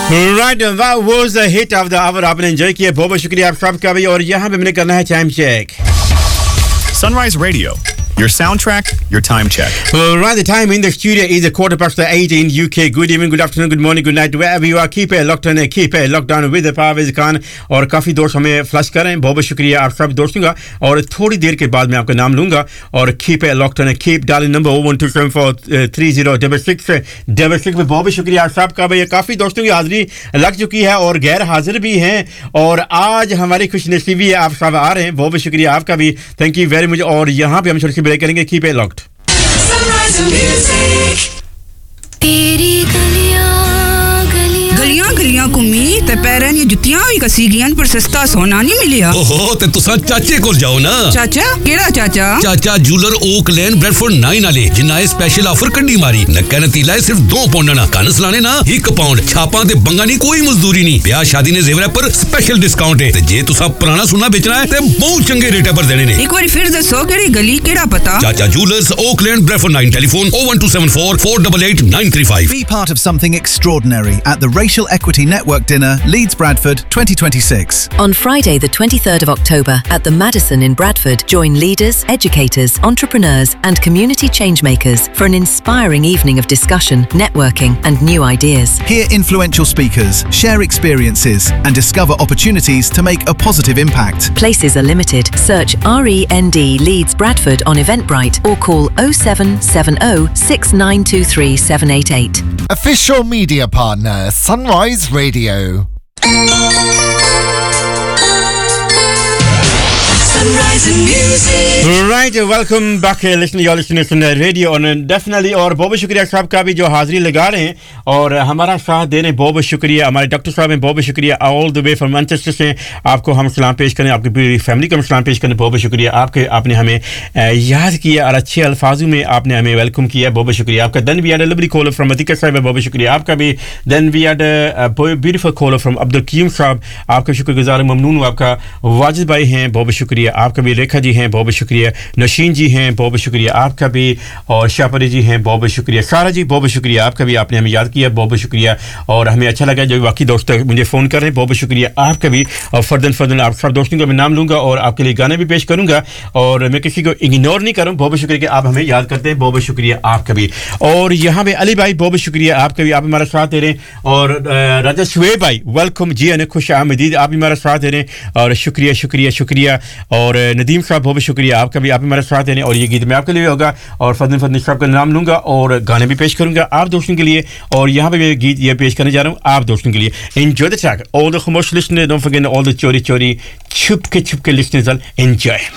Right, that was the hit of the hour. आपने enjoy किया, बहुत बहुत शुक्रिया आप सबका भी. और यहाँ पे मैंने करना है time check. Sunrise Radio, your soundtrack, your time check. Right, the time in the studio is 8:15 in UK. Good evening, good afternoon, good morning, good night, wherever you are. Keep it locked on, keep it locked down with the Parvez Khan. और काफ़ी दोस्त हमें flush कर रहे हैं, बहुत बहुत शुक्रिया आप सब दोस्तों का. और थोड़ी देर के बाद मैं आपका नाम लूँगा. और keep it locked on, keep डालिंग number 01274306666 में बहुत बहुत शुक्रिया आप सबका. भाई काफ़ी दोस्तों की हाज़िरी लग चुकी है और गैर हाजिर भी हैं. और आज हमारी खुशनसीबी है, आप सब आ रहे हैं, बहुत बहुत शुक्रिया आपका भी. Thank you very much. और यहाँ पे हम छोटी सी ब्रेक करेंगे. Keep it locked. तेरी गलियां घुमी ते पैरां दी जुत्तियां भी कसी गईयां पर सस्ता सोना नहीं मिलिया. ओहो ते तुसा चाचे कोल जाओ ना. चाचा केड़ा चाचा? चाचा जूलर ओक लेन ब्रेडफोर्ड 9 वाले जिन्ना ए स्पेशल ऑफर कड्डी मारी. नक्का नतीला सिर्फ 2 पाउंड ना. कन सलाने ना 1 पाउंड. छापां ते बंगा नहीं, कोई मजदूरी नहीं. ब्याह शादी ने जेवर पर स्पेशल डिस्काउंट है. ते जे तुसा पुराना सोना बेचना है ते बहुत चंगे रेट पर देने ने. एक बार फिर दसो केड़ी गली केड़ा पता? चाचा jewellers okay lane Bradford 9. Telephone 01274 488 935. Be part of something extraordinary at the Racial Equity Network Dinner, Leeds Bradford 2026. On Friday the 23rd of October at the Madison in Bradford, join leaders, educators, entrepreneurs and community changemakers for an inspiring evening of discussion, networking and new ideas. Hear influential speakers, share experiences and discover opportunities to make a positive impact. Places are limited. Search REND Leeds Bradford on Eventbrite or call 0770 6923 788. Official media partner, Sunrise Radio. Sunrise Music. Right, welcome back. You're listening to radio and definitely. और बहुत शुक्रिया साहब का भी जो हाजिरी लगा रहे हैं और हमारा साथ दे रहे हैं. बहुत शुक्रिया. हमारे डॉक्टर साहब हैं, बहुत शुक्रिया. All the way from Manchester से आपको हम सलाम पेश करें, आपकी पूरी फैमिली को हम सलाम पेश करें. बहुत शुक्रिया आपने हमें याद किया और अच्छे अल्फाजों में आपने हमें वेलकम किया. बहुत शुक्रिया आपका. Then we had a lovely collar from Atika साहब, बहुत शुक्रिया आपका भी. Then we had a beautiful collar from Abdul कीम साहब, आपका शुक्रगुजार ममनून हूं. आपका वाजिद भाई हैं, बहुत शुक्रिया आपका भी. रेखा जी हैं, बहुत शुक्रिया. नशीन जी हैं, बहुत शुक्रिया आपका भी. और शाहपरी जी हैं, बहुत शुक्रिया. सारा जी बहुत शुक्रिया आपका भी, आपने हमें याद किया, बहुत शुक्रिया. और हमें अच्छा लगा जो बाकी दोस्त मुझे फ़ोन कर रहे हैं, बहुत शुक्रिया आपका भी. और फर्दन आप सब दोस्तों का मैं नाम लूँगा और आपके लिए गाने भी पेश करूँगा और मैं किसी को इग्नोर नहीं करूँ. बहुत शुक्रिया कि आप हमें याद करते हैं, बहुत शुक्रिया आपका भी. और यहाँ पे अली भाई, बहुत शुक्रिया आपका भी, आप हमारा साथ दे रहे हैं. और राजा शुएब भाई वेलकम जी, अने खुश आमदीद, आप भी हमारा साथ दे रहे हैं और शुक्रिया शुक्रिया शुक्रिया. और नदीम साहब बहुत शुक्रिया आपका भी, आप हमारे साथ हैं. और ये गीत मैं आपके लिए होगा और फदन साहब का नाम लूँगा और गाने भी पेश करूँगा आप दोस्तों के लिए. और यहाँ पे मैं गीत ये पेश करने जा रहा हूँ आप दोस्तों के लिए. Enjoy the track. All the खामोश listeners, don't forget all the चोरी छुप के लिसनर्स, एंजॉय.